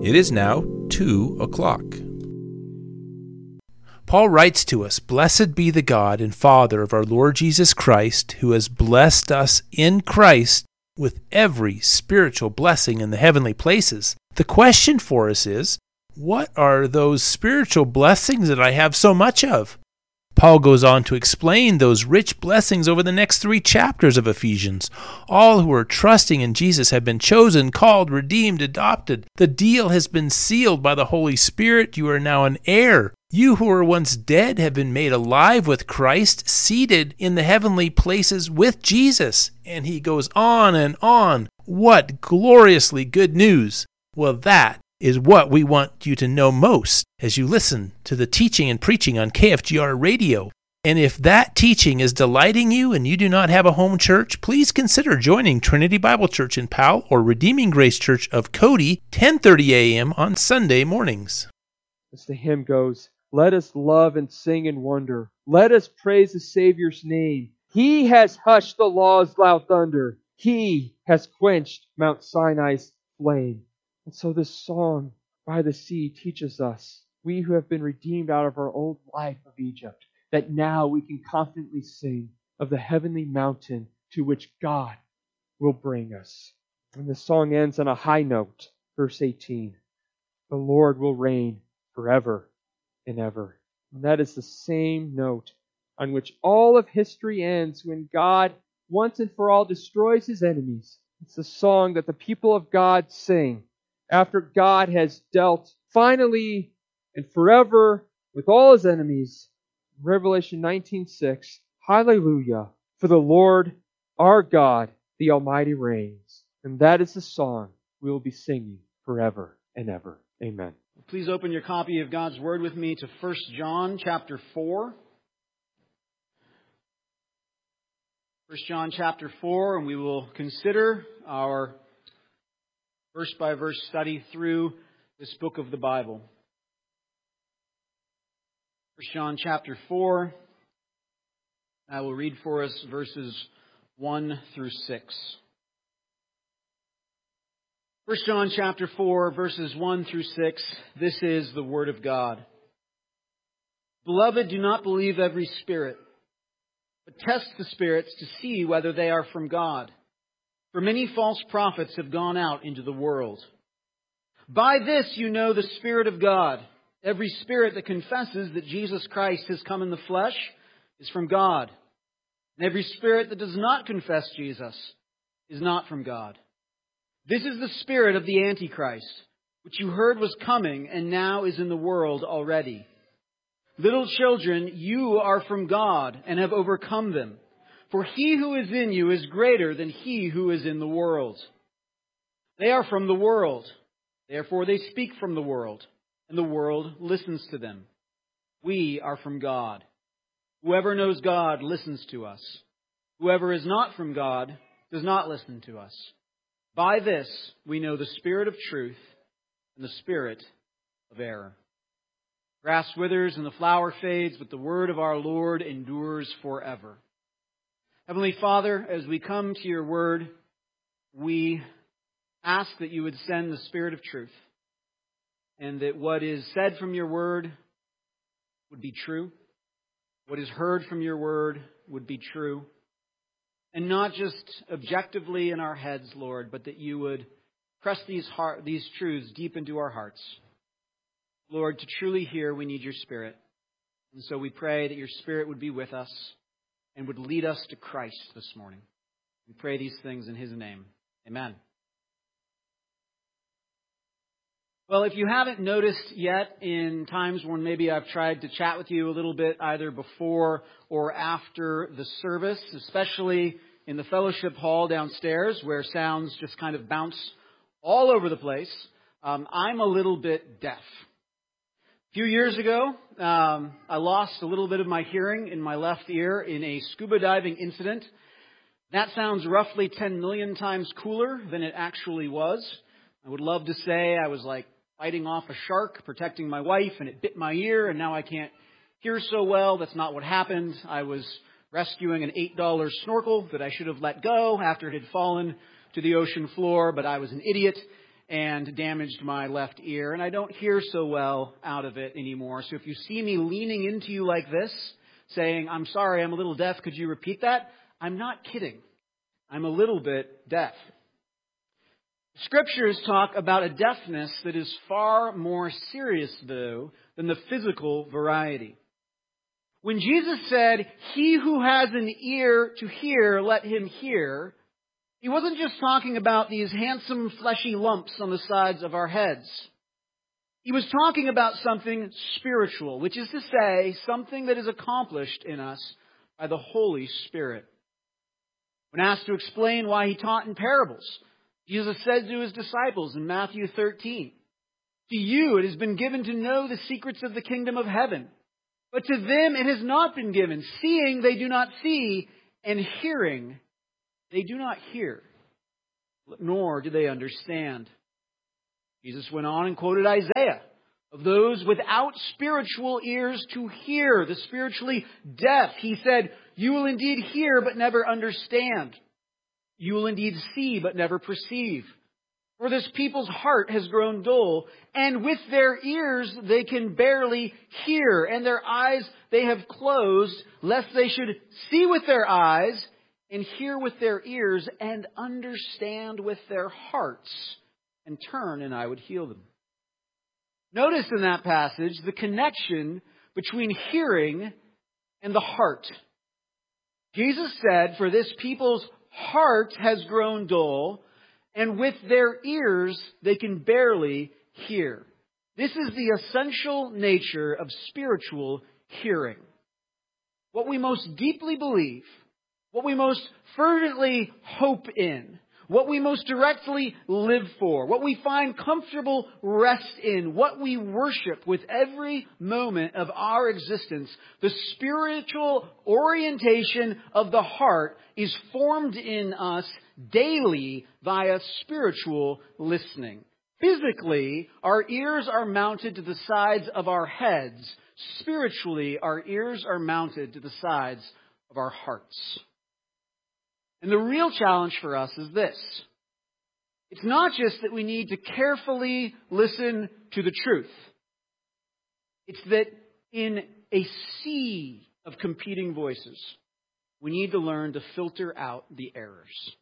It is now 2 o'clock. Paul writes to us, "Blessed be the God and Father of our Lord Jesus Christ, who has blessed us in Christ with every spiritual blessing in the heavenly places." The question for us is, what are those spiritual blessings that I have so much of? Paul goes on to explain those rich blessings over the next 3 chapters of Ephesians. All who are trusting in Jesus have been chosen, called, redeemed, adopted. The deal has been sealed by the Holy Spirit. You are now an heir. You who were once dead have been made alive with Christ, seated in the heavenly places with Jesus. And he goes on and on. What gloriously good news! Well, that is what we want you to know most as you listen to the teaching and preaching on KFGR Radio. And if that teaching is delighting you and you do not have a home church, please consider joining Trinity Bible Church in Powell or Redeeming Grace Church of Cody, 10:30 a.m. on Sunday mornings. As the hymn goes, let us love and sing and wonder. Let us praise the Savior's name. He has hushed the law's loud thunder. He has quenched Mount Sinai's flame. And so this song, By the Sea, teaches us, we who have been redeemed out of our old life of Egypt, that now we can confidently sing of the heavenly mountain to which God will bring us. And the song ends on a high note, verse 18. The Lord will reign forever and ever. And that is the same note on which all of history ends when God once and for all destroys His enemies. It's the song that the people of God sing after God has dealt finally and forever with all His enemies. Revelation 19:6, Hallelujah, for the Lord our God, the Almighty reigns. And that is the song we will be singing forever and ever. Amen. Please open your copy of God's Word with me to 1 John chapter 4. 1 John chapter 4, and we will consider our verse-by-verse study through this book of the Bible. 1 John chapter 4, I will read for us verses 1 through 6. 1 John chapter 4, verses 1 through 6, this is the Word of God. Beloved, do not believe every spirit, but test the spirits to see whether they are from God. For many false prophets have gone out into the world. By this you know the Spirit of God. Every spirit that confesses that Jesus Christ has come in the flesh is from God. And every spirit that does not confess Jesus is not from God. This is the spirit of the Antichrist, which you heard was coming and now is in the world already. Little children, you are from God and have overcome them. For he who is in you is greater than he who is in the world. They are from the world. Therefore they speak from the world, and the world listens to them. We are from God. Whoever knows God listens to us. Whoever is not from God does not listen to us. By this we know the spirit of truth and the spirit of error. Grass withers and the flower fades, but the word of our Lord endures forever. Heavenly Father, as we come to your word, we ask that you would send the Spirit of truth and that what is said from your word would be true. What is heard from your word would be true. And not just objectively in our heads, Lord, but that you would press these truths deep into our hearts. Lord, to truly hear, we need your Spirit. And so we pray that your Spirit would be with us and would lead us to Christ this morning. We pray these things in His name. Amen. Well, if you haven't noticed yet, in times when maybe I've tried to chat with you a little bit either before or after the service, especially in the fellowship hall downstairs where sounds just kind of bounce all over the place, I'm a little bit deaf. A few years ago, I lost a little bit of my hearing in my left ear in a scuba diving incident. That sounds roughly 10 million times cooler than it actually was. I would love to say I was like fighting off a shark, protecting my wife, and it bit my ear, and now I can't hear so well. That's not what happened. I was rescuing an $8 snorkel that I should have let go after it had fallen to the ocean floor, but I was an idiot and damaged my left ear, and I don't hear so well out of it anymore. So if you see me leaning into you like this, saying, "I'm sorry, I'm a little deaf, could you repeat that?" I'm not kidding. I'm a little bit deaf. Scriptures talk about a deafness that is far more serious, though, than the physical variety. When Jesus said, "He who has an ear to hear, let him hear," He wasn't just talking about these handsome fleshy lumps on the sides of our heads. He was talking about something spiritual, which is to say, something that is accomplished in us by the Holy Spirit. When asked to explain why He taught in parables, Jesus said to His disciples in Matthew 13, "To you it has been given to know the secrets of the kingdom of heaven, but to them it has not been given. Seeing they do not see, and hearing they do not hear, nor do they understand." Jesus went on and quoted Isaiah, of those without spiritual ears to hear, the spiritually deaf. He said, "You will indeed hear, but never understand. You will indeed see, but never perceive. For this people's heart has grown dull, and with their ears they can barely hear, and their eyes they have closed, lest they should see with their eyes, and hear with their ears, and understand with their hearts, and turn, and I would heal them." Notice in that passage the connection between hearing and the heart. Jesus said, "For this people's heart has grown dull, and with their ears they can barely hear." This is the essential nature of spiritual hearing. What we most deeply believe, what we most fervently hope in, what we most directly live for, what we find comfortable rest in, what we worship with every moment of our existence, the spiritual orientation of the heart is formed in us daily via spiritual listening. Physically, our ears are mounted to the sides of our heads. Spiritually, our ears are mounted to the sides of our hearts. And the real challenge for us is this. It's not just that we need to carefully listen to the truth. It's that in a sea of competing voices, we need to learn to filter out the errors.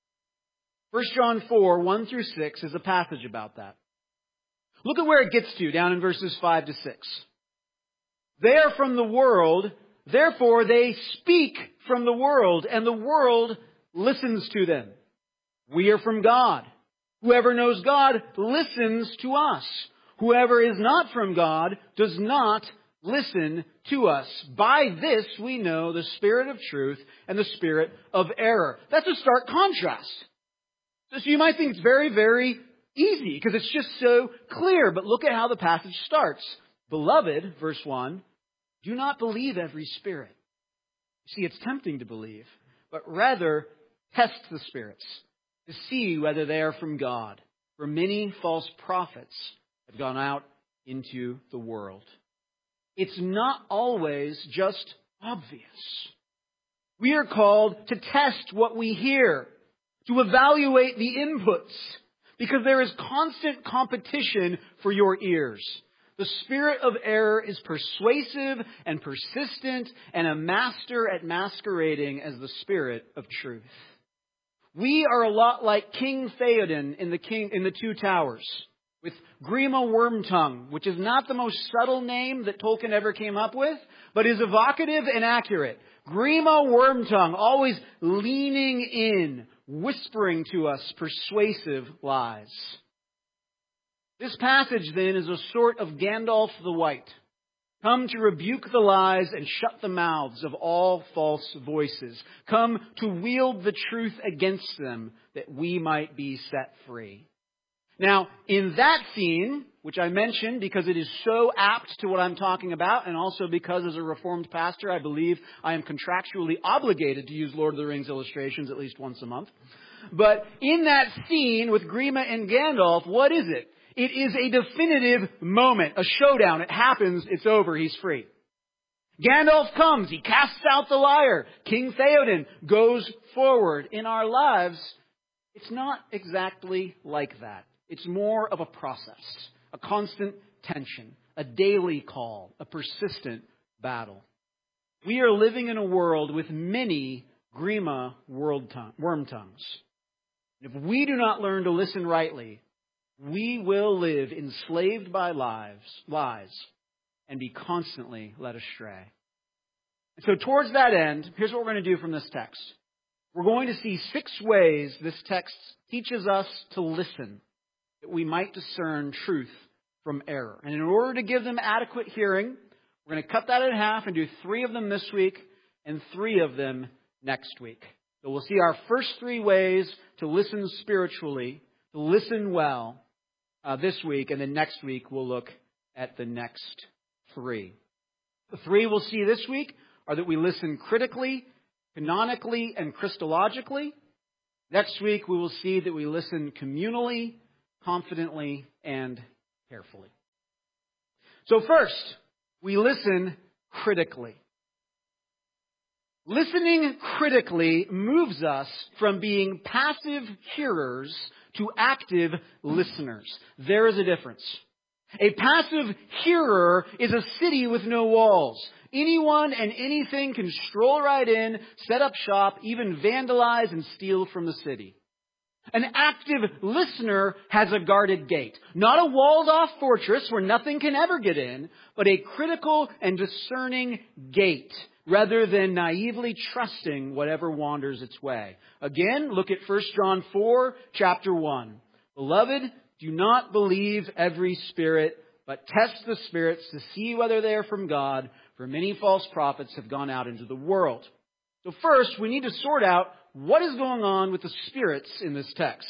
1 John 4, 1 through 6 is a passage about that. Look at where it gets to, down in verses 5 to 6. "They are from the world, therefore they speak from the world, and the world listens to them. We are from God. Whoever knows God listens to us. Whoever is not from God does not listen to us. By this we know the spirit of truth and the spirit of error." That's a stark contrast. So you might think it's very, very easy because it's just so clear. But look at how the passage starts. "Beloved," verse 1, "do not believe every spirit." See, it's tempting to believe, but rather test the spirits to see whether they are from God. For many false prophets have gone out into the world. It's not always just obvious. We are called to test what we hear, to evaluate the inputs, because there is constant competition for your ears. The spirit of error is persuasive and persistent and a master at masquerading as the spirit of truth. We are a lot like King Theoden in the Two Towers, with Grima Wormtongue, which is not the most subtle name that Tolkien ever came up with, but is evocative and accurate. Grima Wormtongue, always leaning in, whispering to us persuasive lies. This passage, then, is a sort of Gandalf the White, come to rebuke the lies and shut the mouths of all false voices, come to wield the truth against them that we might be set free. Now, in that scene, which I mentioned because it is so apt to what I'm talking about, and also because as a Reformed pastor, I believe I am contractually obligated to use Lord of the Rings illustrations at least once a month. But in that scene with Grima and Gandalf, what is it? It is a definitive moment, a showdown. It happens, it's over, he's free. Gandalf comes, he casts out the liar. King Theoden goes forward. In our lives, it's not exactly like that, It's more of a process, a constant tension, a daily call, a persistent battle. We are living in a world with many grima worm tongues. If we do not learn to listen rightly, we will live enslaved by lies and be constantly led astray. And so towards that end, here's what we're going to do from this text. We're going to see 6 ways this text teaches us to listen, that we might discern truth from error. And in order to give them adequate hearing, we're going to cut that in half and do 3 of them this week and 3 of them next week. So we'll see our first 3 ways to listen spiritually, to listen well this week, and then next week we'll look at the next 3. The 3 we'll see this week are that we listen critically, canonically, and Christologically. Next week we will see that we listen communally, confidently, and carefully. So first, we listen critically. Listening critically moves us from being passive hearers to active listeners. There is a difference. A passive hearer is a city with no walls. Anyone and anything can stroll right in, set up shop, even vandalize and steal from the city. An active listener has a guarded gate. Not a walled-off fortress where nothing can ever get in, but a critical and discerning gate, rather than naively trusting whatever wanders its way. Again, look at 1 John 4, chapter 1. Beloved, do not believe every spirit, but test the spirits to see whether they are from God, for many false prophets have gone out into the world. So first, we need to sort out what is going on with the spirits in this text.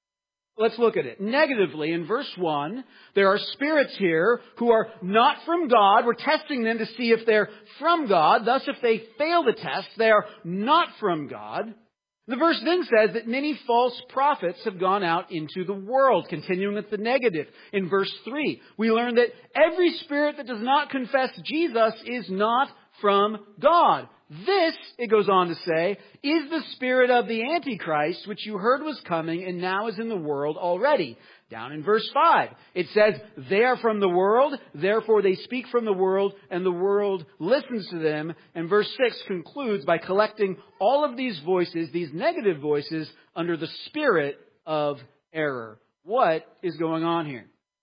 Let's look at it. Negatively, in verse 1, there are spirits here who are not from God. We're testing them to see if they're from God. Thus, if they fail the test, they are not from God. The verse then says that many false prophets have gone out into the world. Continuing with the negative. In verse 3, we learn that every spirit that does not confess Jesus is not from God. This, it goes on to say, is the spirit of the Antichrist, which you heard was coming and now is in the world already. Down in verse 5, it says, they are from the world, therefore they speak from the world, and the world listens to them. And verse 6 concludes by collecting all of these voices, these negative voices, under the spirit of error. What is going on here?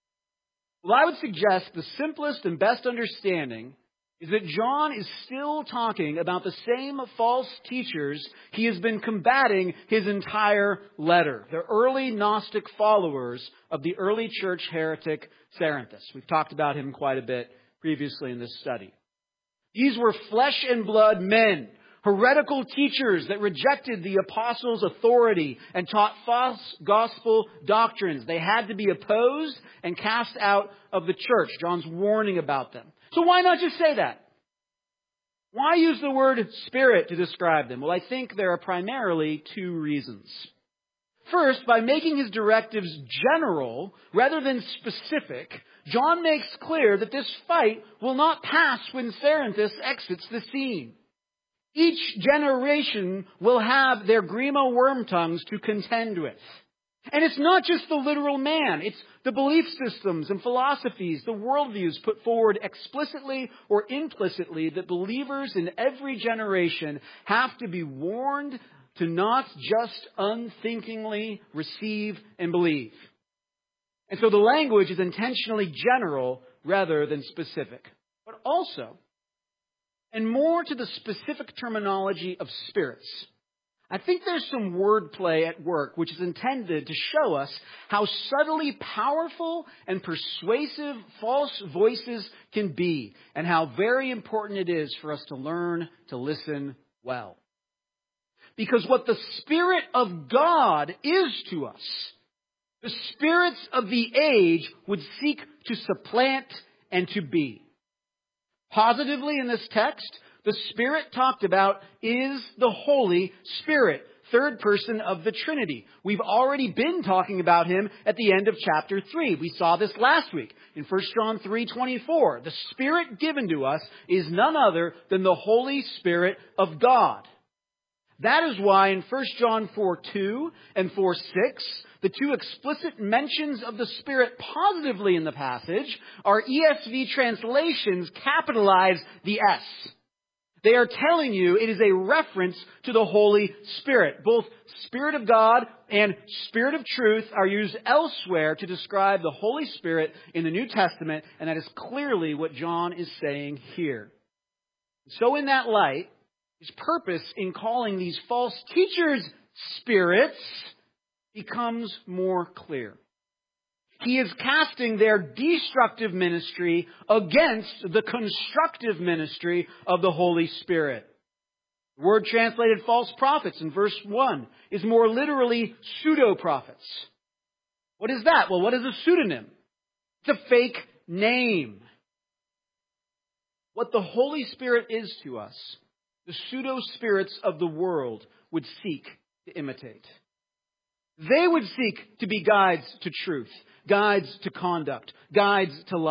Well, I would suggest the simplest and best understanding is that John is still talking about the same false teachers he has been combating his entire letter. The early Gnostic followers of the early church heretic Cerinthus. We've talked about him quite a bit previously in this study. These were flesh and blood men, heretical teachers that rejected the apostles' authority and taught false gospel doctrines. They had to be opposed and cast out of the church. John's warning about them. So why not just say that? Why use the word spirit to describe them? Well, I think there are primarily 2 reasons. First, by making his directives general rather than specific, John makes clear that this fight will not pass when Cerinthus exits the scene. Each generation will have their grima worm tongues to contend with. And it's not just the literal man. It's the belief systems and philosophies, the worldviews put forward explicitly or implicitly that believers in every generation have to be warned to not just unthinkingly receive and believe. And so the language is intentionally general rather than specific. But also, and more to the specific terminology of spirits, I think there's some wordplay at work which is intended to show us how subtly powerful and persuasive false voices can be, and how very important it is for us to learn to listen well. Because what the Spirit of God is to us, the spirits of the age would seek to supplant and to be. Positively in this text, the Spirit talked about is the Holy Spirit, third person of the Trinity. We've already been talking about Him at the end of chapter 3. We saw this last week in 1 John 3:24. The Spirit given to us is none other than the Holy Spirit of God. That is why in 1 John 4:2 and 4:6, the two explicit mentions of the Spirit positively in the passage, our ESV translations capitalize the S. They are telling you it is a reference to the Holy Spirit. Both Spirit of God and Spirit of truth are used elsewhere to describe the Holy Spirit in the New Testament, and that is clearly what John is saying here. So in that light, his purpose in calling these false teachers spirits becomes more clear. He is casting their destructive ministry against the constructive ministry of the Holy Spirit. The word translated false prophets in verse 1 is more literally pseudo-prophets. What is that? Well, what is a pseudonym? It's a fake name. What the Holy Spirit is to us, the pseudo-spirits of the world would seek to imitate. They would seek to be guides to truth, guides to conduct, guides to life.